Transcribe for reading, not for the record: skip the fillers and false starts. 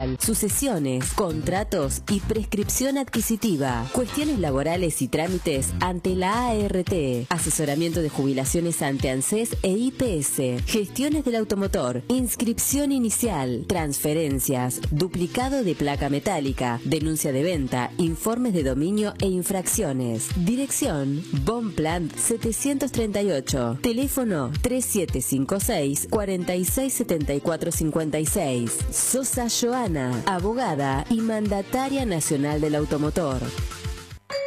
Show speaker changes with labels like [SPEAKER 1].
[SPEAKER 1] laboral, sucesiones, contratos y prescripción adquisitiva. Cuestiones laborales y trámites ante la ART. Asesoramiento de jubilaciones ante ANSES e IPS. Gestiones del automotor. Inscripción inicial. Transferencias. Duplicado de placa metálica. Denuncia de venta. Informes de dominio e infracciones. Dirección Bonpland 738. Teléfono 3756 467456. Sosa Joana, abogada y mandataria nacional del automotor.